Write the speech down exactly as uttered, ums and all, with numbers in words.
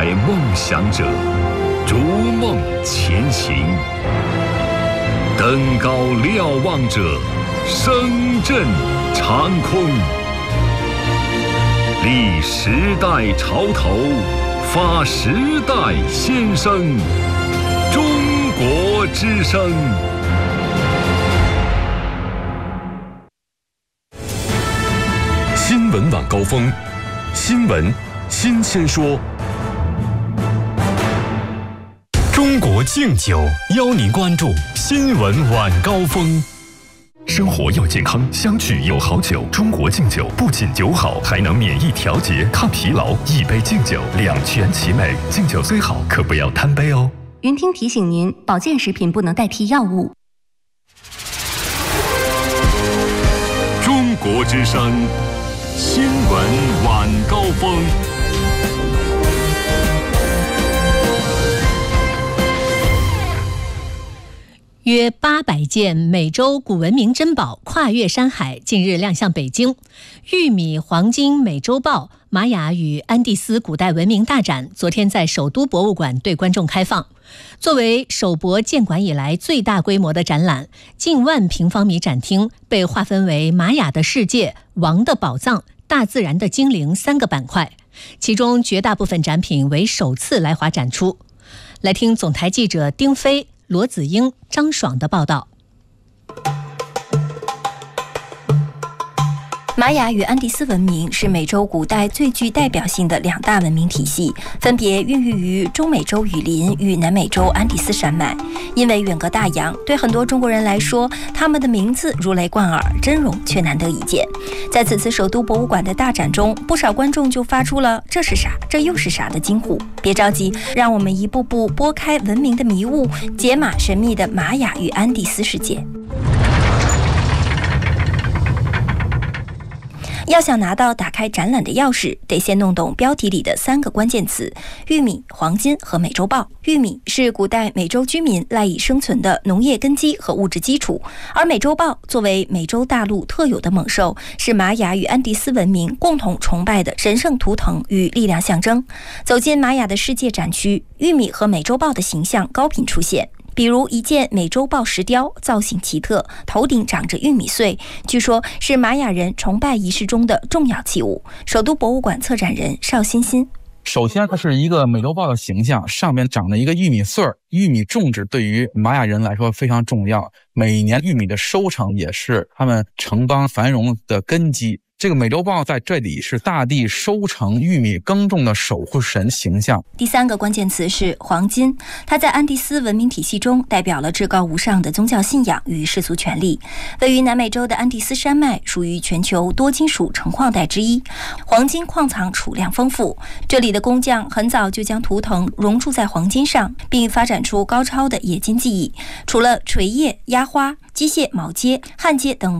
载梦想者，逐梦前行。登高瞭望者，声震长空。立时代潮头，发时代先声。中国之声。 新闻晚高峰，新闻新鲜说。中国敬酒邀您关注新闻晚高峰。生活要健康，相聚有好酒。中国敬酒不仅酒好，还能免疫调节、抗疲劳。一杯敬酒，两全其美。敬酒虽好，可不要贪杯哦。 云听提醒您，保健食品不能代替药物。 中国之声，新闻晚高峰。 约八百件美洲古文明珍宝跨越山海，近日亮相北京。玉米黄金美洲豹玛雅与安第斯古代文明大展昨天在首都博物馆对观众开放。作为首博建馆以来最大规模的展览，近万平方米展厅被划分为玛雅的世界、王的宝藏、大自然的精灵三个板块，其中绝大部分展品为首次来华展出。来听总台记者丁飞、罗子英、张爽的报道。 玛雅与安第斯文明是美洲古代最具代表性的两大文明体系，分别孕育于中美洲雨林与南美洲安第斯山脉。因为远隔大洋，对很多中国人来说，他们的名字如雷贯耳，真容却难得一见。在此次首都博物馆的大展中，不少观众就发出了这是啥，这又是啥的惊呼。别着急，让我们一步步拨开文明的迷雾，解码神秘的玛雅与安第斯世界。要想拿到打开展览的钥匙，得先弄懂标题里的三个关键词：玉米、黄金和美洲豹。玉米是古代美洲居民赖以生存的农业根基和物质基础，而美洲豹作为美洲大陆特有的猛兽，是玛雅与安第斯文明共同崇拜的神圣图腾与力量象征。走进玛雅的世界展区，玉米和美洲豹的形象高频出现。比如一件美洲豹石雕，造型奇特，头顶长着玉米穗，据说是玛雅人崇拜仪式中的重要器物。首都博物馆策展人邵欣欣： 首先它是一个美洲豹的形象，上面长着一个玉米穗儿。玉米种植对于玛雅人来说非常重要，每年玉米的收成也是他们城邦繁荣的根基。这个美洲豹在这里是大地收成玉米耕种的守护神形象。 第三个关键词是黄金，它在安第斯文明体系中代表了至高无上的宗教信仰与世俗权力。位于南美洲的安第斯山脉属于全球多金属成矿带之一，黄金矿藏储量丰富。这里的工匠很早就将图腾熔铸在黄金上，并发展出高超的冶金技艺。除了锤业、压花、机械铆接、焊接等